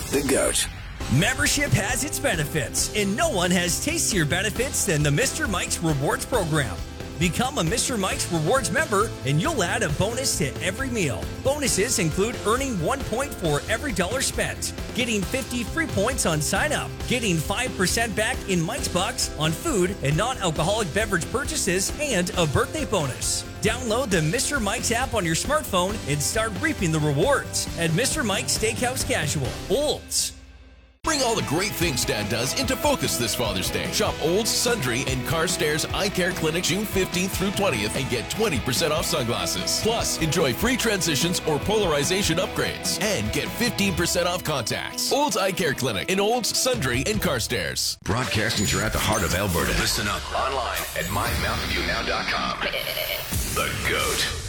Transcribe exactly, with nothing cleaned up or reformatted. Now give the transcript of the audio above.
The GOAT. Membership has its benefits, and no one has tastier benefits than the Mister Mike's Rewards program. Become a Mister Mike's Rewards member, and you'll add a bonus to every meal. Bonuses include earning one point for every dollar spent, getting fifty free points on sign-up, getting five percent back in Mike's Bucks on food and non-alcoholic beverage purchases, and a birthday bonus. Download the Mister Mike's app on your smartphone and start reaping the rewards at Mister Mike's Steakhouse Casual, Olds. Bring all the great things Dad does into focus this Father's Day. Shop Olds, Sundry, and Carstairs Eye Care Clinic June fifteenth through twentieth and get twenty percent off sunglasses. Plus, enjoy free transitions or polarization upgrades and get fifteen percent off contacts. Olds Eye Care Clinic in Olds, Sundry, and Carstairs. Broadcasting throughout the heart of Alberta. Listen up online at my mountain view now dot com. The GOAT.